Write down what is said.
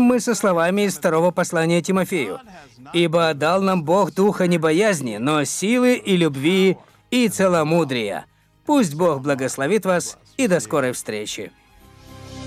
мы со словами из второго послания Тимофею. «Ибо дал нам Бог духа не боязни, но силы и любви и целомудрия». Пусть Бог благословит вас и до скорой встречи.